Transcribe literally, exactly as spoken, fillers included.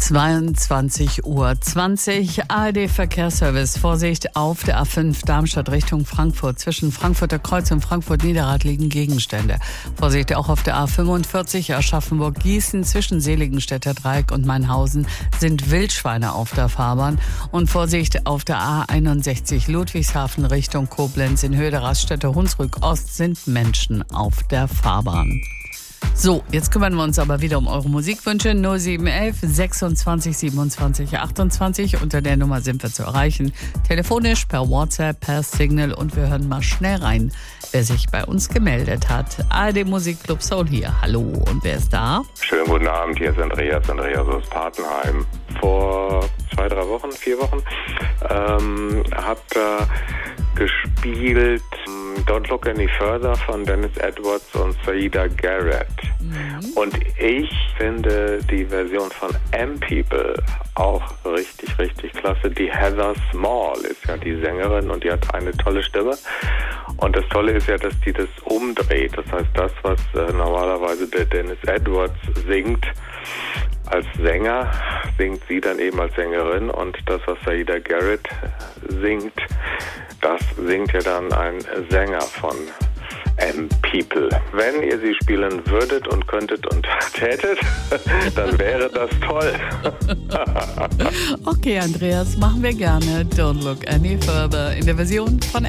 zweiundzwanzig Uhr zwanzig, A R D-Verkehrsservice. Vorsicht auf der A fünf Darmstadt Richtung Frankfurt. Zwischen Frankfurter Kreuz und Frankfurt-Niederrad liegen Gegenstände. Vorsicht auch auf der A fünfundvierzig Aschaffenburg-Gießen. Zwischen Seligenstädter Dreieck und Mainhausen sind Wildschweine auf der Fahrbahn. Und Vorsicht auf der A einundsechzig Ludwigshafen Richtung Koblenz. In Höhe der Raststätte Hunsrück Ost sind Menschen auf der Fahrbahn. So, jetzt kümmern wir uns aber wieder um eure Musikwünsche. null sieben eins eins sechsundzwanzig siebenundzwanzig achtundzwanzig. Unter der Nummer sind wir zu erreichen. Telefonisch, per WhatsApp, per Signal. Und wir hören mal schnell rein, wer sich bei uns gemeldet hat. A R D Musikclub Soul hier. Hallo, und wer ist da? Schönen guten Abend, hier ist Andreas, Andreas aus Patenheim. Vor zwei, drei Wochen, vier Wochen, ähm, habt ihr gespielt Don't Look Any Further von Dennis Edwards und Saida Garrett. Mhm. Und ich finde die Version von M-People auch richtig, richtig klasse. Die Heather Small ist ja die Sängerin und die hat eine tolle Stimme. Und das Tolle ist ja, dass die das umdreht. Das heißt, das, was äh, normalerweise der Dennis Edwards singt als Sänger, singt sie dann eben als Sängerin. Und das, was Saida Garrett singt, das singt ja dann ein Sänger von M-People. Wenn ihr sie spielen würdet und könntet und tätet, dann wäre das toll. Okay, Andreas, machen wir gerne. Don't Look Any Further in der Version von